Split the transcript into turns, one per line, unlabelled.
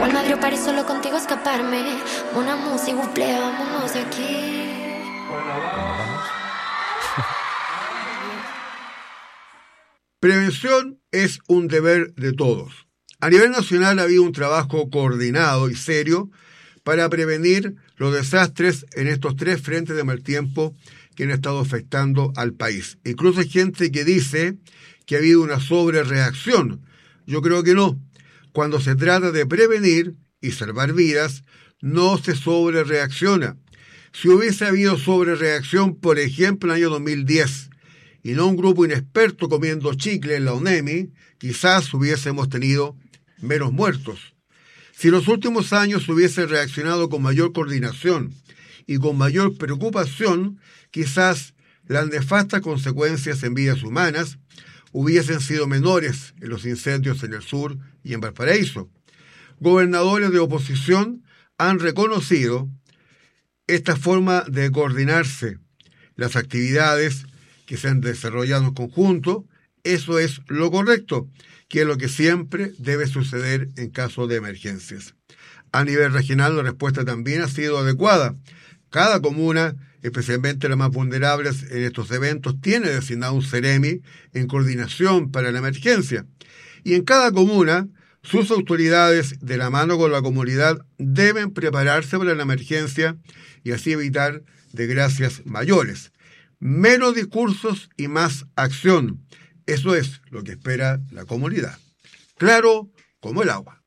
Al Madrid o París solo contigo escaparme. Una música, buple, vámonos de aquí.
Prevención es un deber de todos. A nivel nacional ha habido un trabajo coordinado y serio para prevenir los desastres en estos 3 frentes de mal tiempo que han estado afectando al país. Incluso hay gente que dice que ha habido una sobrereacción. Yo creo que no. Cuando se trata de prevenir y salvar vidas, no se sobrereacciona. Si hubiese habido sobrereacción, por ejemplo, en el año 2010, y no un grupo inexperto comiendo chicle en la UNEMI, quizás hubiésemos tenido menos muertos. Si en los últimos años hubiese reaccionado con mayor coordinación y con mayor preocupación, quizás las nefastas consecuencias en vidas humanas hubiesen sido menores en los incendios en el sur y en Valparaíso. Gobernadores de oposición han reconocido esta forma de coordinarse las actividades que se han desarrollado en conjunto. Eso es lo correcto, que es lo que siempre debe suceder en caso de emergencias. A nivel regional, la respuesta también ha sido adecuada. Cada comuna, especialmente las más vulnerables en estos eventos, tiene designado un CEREMI en coordinación para la emergencia. Y en cada comuna, sus autoridades, de la mano con la comunidad, deben prepararse para la emergencia y así evitar desgracias mayores. Menos discursos y más acción. Eso es lo que espera la comunidad. Claro como el agua.